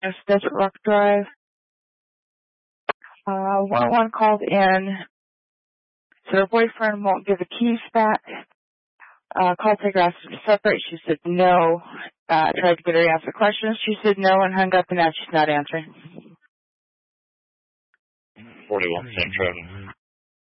Desert Rock Drive. 101 called in. So her boyfriend won't give the keys back. Call taker asked her to separate. She said no. Tried to get her to answer questions. She said no and hung up, and now she's not answering. 41 Central.